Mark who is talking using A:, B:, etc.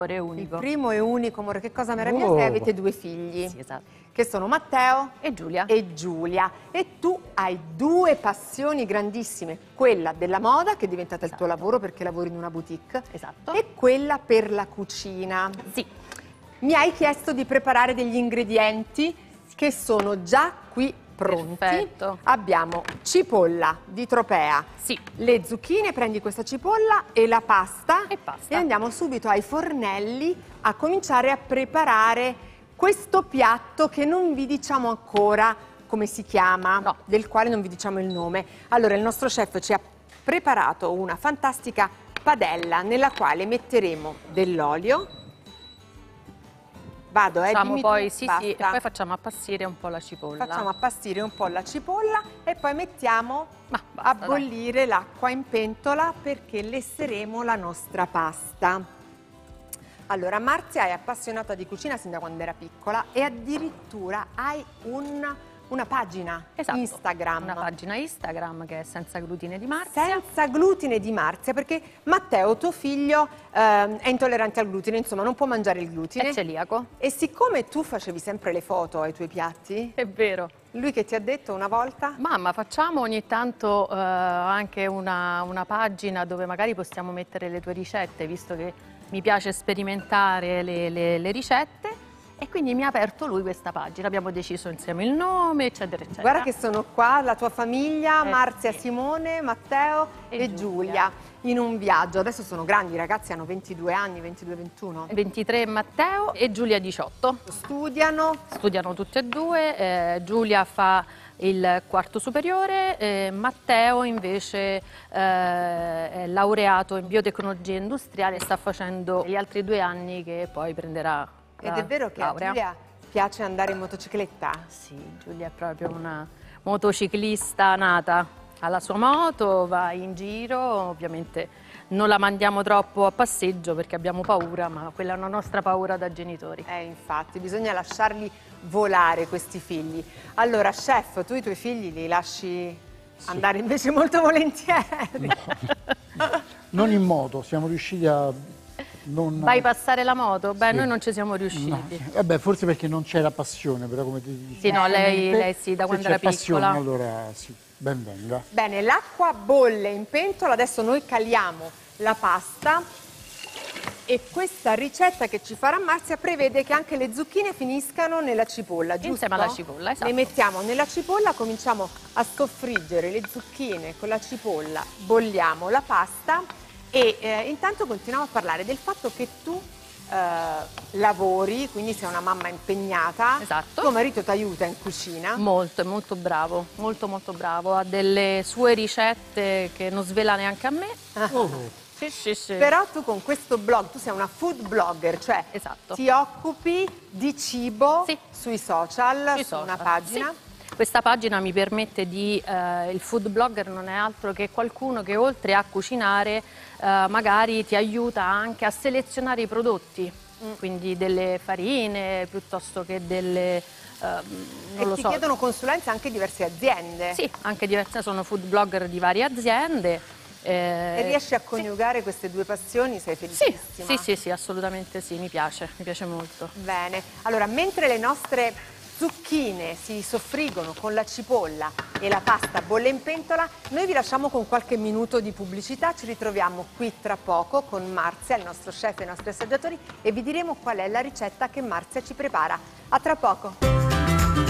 A: È unico.
B: Il primo e unico amore, che cosa meravigliosa, e avete due figli,
A: Sì, esatto.
B: che sono Matteo
A: E Giulia.
B: e Giulia. E tu hai due passioni grandissime, quella della moda, che è diventata il tuo lavoro perché lavori in una boutique,
A: Esatto.
B: e quella per la cucina.
A: Sì.
B: Mi hai chiesto di preparare degli ingredienti che sono già qui pronti.
A: Perfetto.
B: Abbiamo cipolla di Tropea,
A: Sì.
B: le zucchine, prendi questa cipolla e la pasta
A: E basta.
B: e andiamo subito ai fornelli a cominciare a preparare questo piatto che non vi diciamo ancora come si chiama,
A: No.
B: del quale non vi diciamo il nome. Allora il nostro chef ci ha preparato una fantastica padella nella quale metteremo dell'olio. Vado,
A: Facciamo
B: dimmi
A: poi,
B: tu,
A: sì,
B: basta.
A: sì, e poi facciamo appassire un po' la cipolla.
B: Facciamo appastire un po' la cipolla e poi mettiamo
A: Ma basta,
B: a bollire l'acqua in pentola perché lesseremo la nostra pasta. Allora, Marzia è appassionata di cucina sin da quando era piccola e addirittura hai una pagina
A: Esatto.
B: Instagram.
A: Una pagina Instagram che è Senza Glutine di Marzia.
B: Senza glutine di Marzia, perché Matteo, tuo figlio, è intollerante al glutine, insomma non può mangiare il glutine.
A: È celiaco.
B: E siccome tu facevi sempre le foto ai tuoi piatti,
A: È vero.
B: lui che ti ha detto una volta?
A: Mamma, facciamo ogni tanto anche una pagina dove magari possiamo mettere le tue ricette, visto che mi piace sperimentare le ricette. E quindi mi ha aperto lui questa pagina, abbiamo deciso insieme il nome, eccetera, eccetera.
B: Guarda che sono qua, la tua famiglia, Marzia,
A: sì.
B: Simone, Matteo e Giulia, in un viaggio. Adesso sono grandi, i ragazzi hanno 22 anni, 22-21.
A: 23 Matteo e Giulia 18.
B: Studiano.
A: Studiano tutte e due, Giulia fa il quarto superiore, Matteo invece è laureato in biotecnologia industriale e sta facendo gli altri 2 anni che poi prenderà
B: Ed è vero che a
A: laurea.
B: Giulia piace andare in motocicletta?
A: Sì, Giulia è proprio una motociclista nata, ha la sua moto, va in giro, ovviamente non la mandiamo troppo a passeggio perché abbiamo paura, ma quella è una nostra paura da genitori.
B: Infatti, bisogna lasciarli volare questi figli. Allora, chef, tu i tuoi figli li lasci andare invece molto volentieri?
C: Non in moto, siamo riusciti a non...
A: Vai passare la moto? Beh,
C: Sì.
A: noi non ci siamo riusciti.
C: No, vabbè, forse perché non c'era passione, però come ti dicevo.
A: Sì, no, lei sì, da
C: se
A: quando
C: c'è
A: era
C: passione,
A: piccola.
C: allora sì, ben venga.
B: Bene, l'acqua bolle in pentola, adesso noi caliamo la pasta e questa ricetta che ci farà Marzia prevede che anche le zucchine finiscano nella cipolla, giusto?
A: Insieme alla cipolla, esatto.
B: Le mettiamo nella cipolla, cominciamo a soffriggere le zucchine con la cipolla, bolliamo la pasta e intanto continuiamo a parlare del fatto che tu lavori, quindi sei una mamma impegnata.
A: Esatto.
B: Tuo marito ti aiuta in cucina.
A: Molto, è molto bravo, molto molto bravo. Ha delle sue ricette che non svela neanche a me. Sì, sì, sì.
B: Però tu con questo blog, tu sei una food blogger, cioè
A: Esatto.
B: ti occupi di cibo
A: Sì.
B: sui social,
A: Sui
B: su una
A: social,
B: pagina.
A: sì. Questa pagina mi permette di... il food blogger non è altro che qualcuno che oltre a cucinare magari ti aiuta anche a selezionare i prodotti, quindi delle farine piuttosto che delle... non lo
B: ti
A: so.
B: chiedono consulenza anche diverse aziende.
A: Sì, anche diverse, sono food blogger di varie aziende.
B: E riesci a coniugare queste due passioni, sei
A: Sì,
B: felicissima.
A: sì, sì, assolutamente sì, mi piace molto.
B: Bene, allora mentre le nostre zucchine si soffriggono con la cipolla e la pasta bolle in pentola, noi vi lasciamo con qualche minuto di pubblicità, ci ritroviamo qui tra poco con Marzia, il nostro chef e i nostri assaggiatori, e vi diremo qual è la ricetta che Marzia ci prepara. A tra poco!